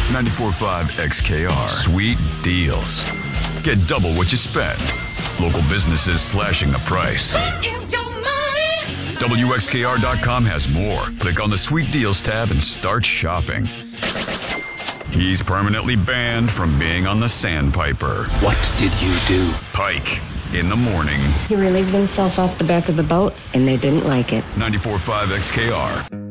94.5 XKR. Sweet deals. Get double what you spend. Local businesses slashing the price. It's your money. WXKR.com has more. Click on the Sweet Deals tab and start shopping. He's permanently banned from being on the Sandpiper. What did you do? Pike in the morning. He relieved himself off the back of the boat, and they didn't like it. 94.5 XKR.